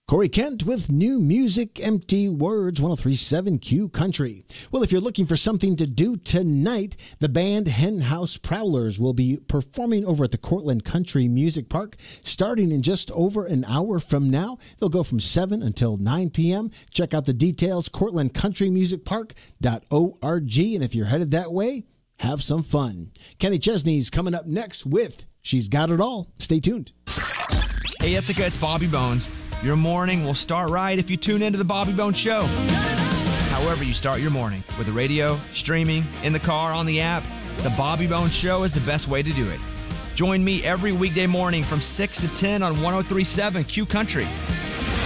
Corey Kent with new music, Empty Words, 103.7 Q Country. Well, if you're looking for something to do tonight, the band Hen House Prowlers will be performing over at the Cortland Country Music Park starting in just over an hour from now. They'll go from 7 until 9 p.m. Check out the details, cortlandcountrymusicpark.org. And if you're headed that way, have some fun. Kenny Chesney's coming up next with She's Got It All. Stay tuned. Hey, Ithaca, it's Bobby Bones. Your morning will start right if you tune into the Bobby Bones Show. However you start your morning, with the radio, streaming, in the car, on the app, the Bobby Bones Show is the best way to do it. Join me every weekday morning from 6 to 10 on 103.7 Q Country.